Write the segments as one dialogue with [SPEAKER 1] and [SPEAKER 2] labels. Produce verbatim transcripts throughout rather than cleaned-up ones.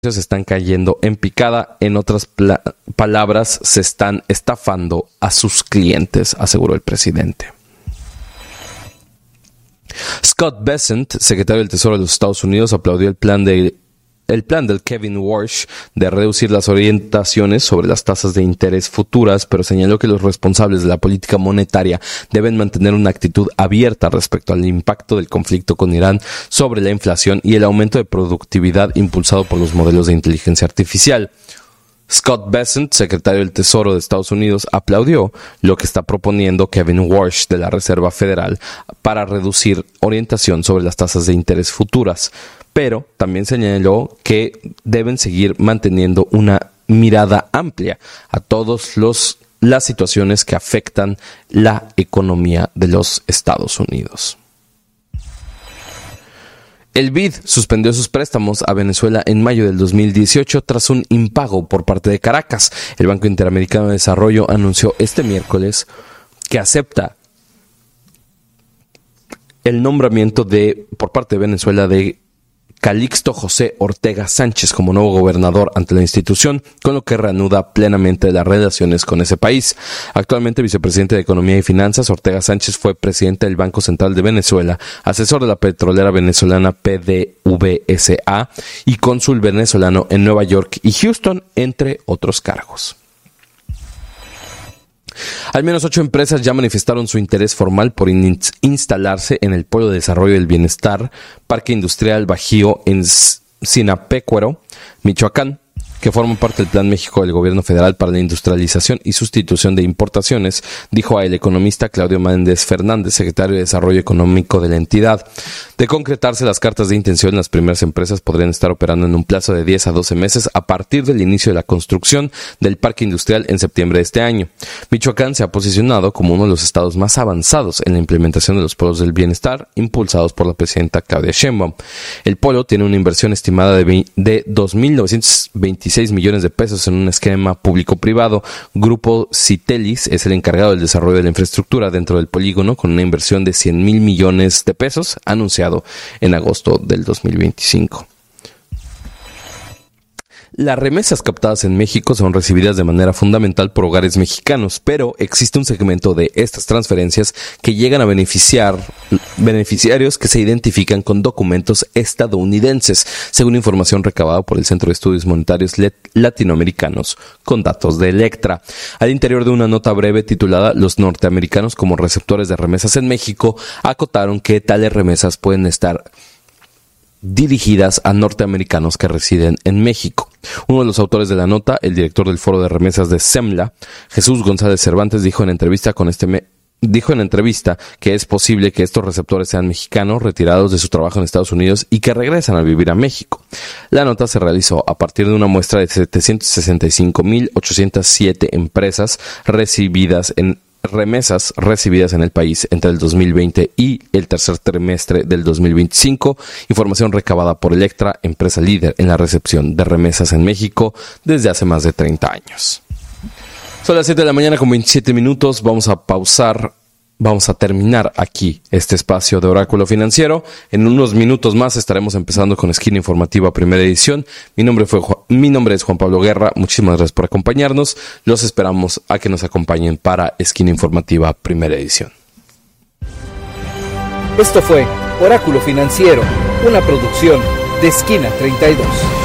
[SPEAKER 1] están cayendo en picada. En otras pla- palabras, se están estafando a sus clientes, aseguró el presidente. Scott Bessent, secretario del Tesoro de los Estados Unidos, aplaudió el plan de el plan del Kevin Warsh de reducir las orientaciones sobre las tasas de interés futuras, pero señaló que los responsables de la política monetaria deben mantener una actitud abierta respecto al impacto del conflicto con Irán sobre la inflación y el aumento de productividad impulsado por los modelos de inteligencia artificial. Scott Bessent, secretario del Tesoro de Estados Unidos, aplaudió lo que está proponiendo Kevin Warsh de la Reserva Federal para reducir orientación sobre las tasas de interés futuras, pero también señaló que deben seguir manteniendo una mirada amplia a todas las situaciones que afectan la economía de los Estados Unidos. El B I D suspendió sus préstamos a Venezuela en mayo del dos mil dieciocho tras un impago por parte de Caracas. El Banco Interamericano de Desarrollo anunció este miércoles que acepta el nombramiento de por parte de Venezuela de Calixto José Ortega Sánchez como nuevo gobernador ante la institución, con lo que reanuda plenamente las relaciones con ese país. Actualmente vicepresidente de Economía y Finanzas, Ortega Sánchez fue presidente del Banco Central de Venezuela, asesor de la petrolera venezolana P D V S A y cónsul venezolano en Nueva York y Houston, entre otros cargos. Al menos ocho empresas ya manifestaron su interés formal por in- instalarse en el Polo de Desarrollo del Bienestar, Parque Industrial Bajío en Sinapecuaro, Michoacán, que forman parte del Plan México del Gobierno Federal para la industrialización y sustitución de importaciones, dijo a el economista Claudio Méndez Fernández, secretario de Desarrollo Económico de la entidad. De concretarse las cartas de intención, las primeras empresas podrían estar operando en un plazo de diez a doce meses a partir del inicio de la construcción del parque industrial en septiembre de este año. Michoacán se ha posicionado como uno de los estados más avanzados en la implementación de los polos del bienestar impulsados por la presidenta Claudia Sheinbaum. El polo tiene una inversión estimada de, de dos mil novecientos veintiséis millones de pesos en un esquema público-privado. Grupo Citelis es el encargado del desarrollo de la infraestructura dentro del polígono, con una inversión de cien mil millones de pesos anunciado en agosto del dos mil veinticinco. Las remesas captadas en México son recibidas de manera fundamental por hogares mexicanos, pero existe un segmento de estas transferencias que llegan a beneficiar beneficiarios que se identifican con documentos estadounidenses, según información recabada por el Centro de Estudios Monetarios Latinoamericanos con datos de Electra. Al interior de una nota breve titulada "Los norteamericanos como receptores de remesas en México", acotaron que tales remesas pueden estar dirigidas a norteamericanos que residen en México. Uno de los autores de la nota, el director del Foro de Remesas de SEMLA, Jesús González Cervantes, dijo en entrevista con este me- dijo en entrevista que es posible que estos receptores sean mexicanos retirados de su trabajo en Estados Unidos y que regresan a vivir a México. La nota se realizó a partir de una muestra de setecientos sesenta y cinco mil ochocientos siete empresas recibidas en remesas recibidas en el país entre el dos mil veinte y el tercer trimestre del dos mil veinticinco, información recabada por Electra, empresa líder en la recepción de remesas en México desde hace más de treinta años. Son las siete de la mañana con veintisiete minutos, vamos a pausar, vamos a terminar aquí este espacio de Oráculo Financiero. En unos minutos más estaremos empezando con Esquina Informativa Primera Edición. Mi nombre fue Juan, mi nombre es Juan Pablo Guerra, muchísimas gracias por acompañarnos. Los esperamos a que nos acompañen para Esquina Informativa Primera Edición.
[SPEAKER 2] Esto fue Oráculo Financiero, una producción de Esquina treinta y dos.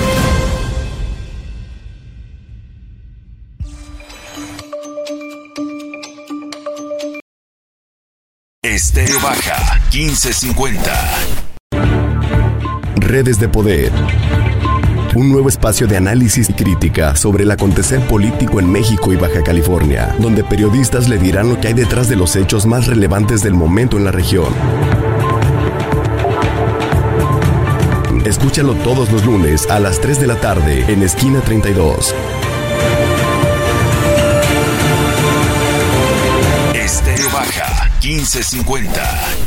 [SPEAKER 3] Estéreo Baja quince cincuenta.
[SPEAKER 4] Redes de Poder. Un nuevo espacio de análisis y crítica sobre el acontecer político en México y Baja California, donde periodistas le dirán lo que hay detrás de los hechos más relevantes del momento en la región. Escúchalo todos los lunes a las tres de la tarde en Esquina treinta y dos.
[SPEAKER 3] Estéreo Baja quince cincuenta.